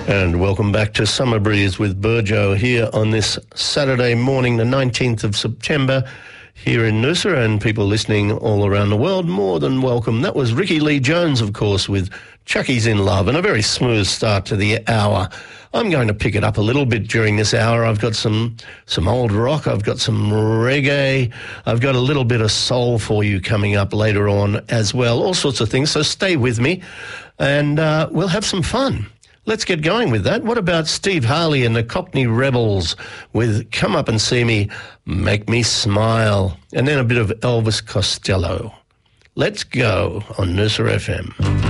And welcome back to Summer Breeze with Burjo here on this Saturday morning, the 19th of September, here in Noosa, and people listening all around the world, more than welcome. That was Ricky Lee Jones, of course, with Chucky's in Love, and a very smooth start to the hour. I'm going to pick it up a little bit during this hour. I've got some old rock, I've got some reggae, I've got a little bit of soul for you coming up later on as well, all sorts of things, so stay with me, and we'll have some fun. Let's get going with that. What about Steve Harley and the Cockney Rebels with Come Up and See Me, Make Me Smile, and then a bit of Elvis Costello. Let's go on Noosa FM.